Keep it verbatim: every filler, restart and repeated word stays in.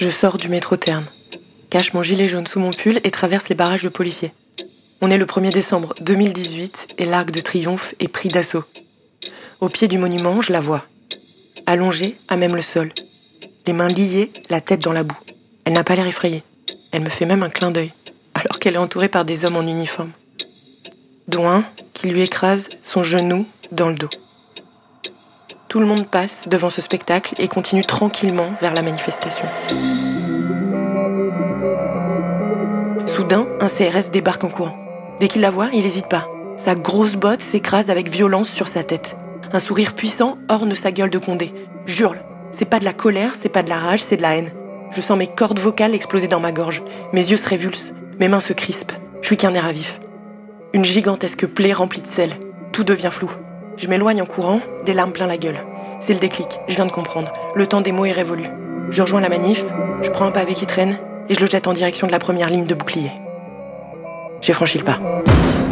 Je sors du métro Terne, cache mon gilet jaune sous mon pull et traverse les barrages de policiers. On est le premier décembre deux mille dix-huit et l'Arc de Triomphe est pris d'assaut. Au pied du monument, je la vois. Allongée, à même le sol. Les mains liées, la tête dans la boue. Elle n'a pas l'air effrayée. Elle me fait même un clin d'œil, alors qu'elle est entourée par des hommes en uniforme. Dont un qui lui écrase son genou dans le dos. Tout le monde passe devant ce spectacle et continue tranquillement vers la manifestation. Soudain, un C R S débarque en courant. Dès qu'il la voit, il n'hésite pas. Sa grosse botte s'écrase avec violence sur sa tête. Un sourire puissant orne sa gueule de Condé. J'hurle. C'est pas de la colère, c'est pas de la rage, c'est de la haine. Je sens mes cordes vocales exploser dans ma gorge. Mes yeux se révulsent. Mes mains se crispent. Je suis qu'un air à vif. Une gigantesque plaie remplie de sel. Tout devient flou. Je m'éloigne en courant, des larmes plein la gueule. C'est le déclic, je viens de comprendre. Le temps des mots est révolu. Je rejoins la manif, je prends un pavé qui traîne et je le jette en direction de la première ligne de bouclier. J'ai franchi le pas.